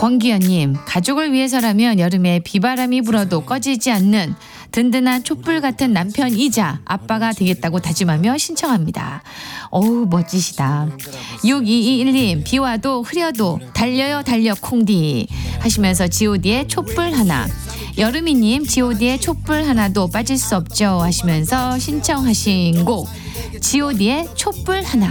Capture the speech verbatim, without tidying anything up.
권기현님, 가족을 위해서라면 여름에 비바람이 불어도 꺼지지 않는 든든한 촛불 같은 남편이자 아빠가 되겠다고 다짐하며 신청합니다. 어우 멋지시다. 육이이일님, 비와도 흐려도 달려요 달려 콩디 하시면서 지오디의 촛불 하나. 여름이님, 지오디의 촛불 하나도 빠질 수 없죠 하시면서 신청하신 곡 지오디의 촛불 하나.